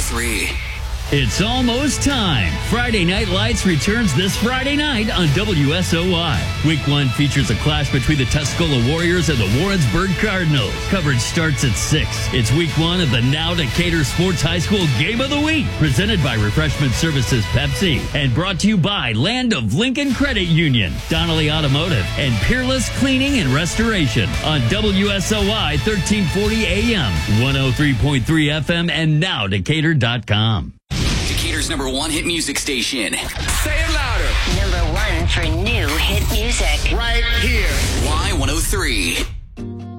103. It's almost time. Friday Night Lights returns this Friday night on WSOY. Week 1 features a clash between the Tuscola Warriors and the Warrensburg Cardinals. Coverage starts at 6. It's Week 1 of the Now Decatur Sports High School Game of the Week, presented by Refreshment Services Pepsi, and brought to you by Land of Lincoln Credit Union, Donnelly Automotive, and Peerless Cleaning and Restoration on WSOY 1340 AM, 103.3 FM, and nowdecatur.com. Decatur's #1 hit music station. Say it louder. #1 for new hit music. Right here. Y103.